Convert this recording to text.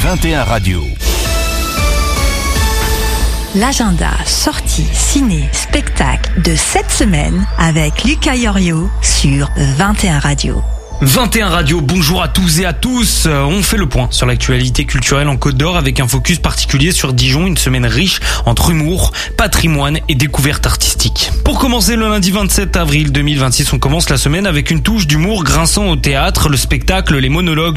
21 Radio. L'agenda sortie, ciné, spectacle de cette semaine avec Lucas Yorio sur 21 Radio. 21 Radio, bonjour à tous et à tous. On fait le point sur l'actualité culturelle en Côte d'Or avec un focus particulier sur Dijon, une semaine riche entre humour, patrimoine et découverte artistique. Pour commencer, le lundi 27 avril 2026, on commence la semaine avec une touche d'humour grinçant au théâtre, le spectacle, les monologues,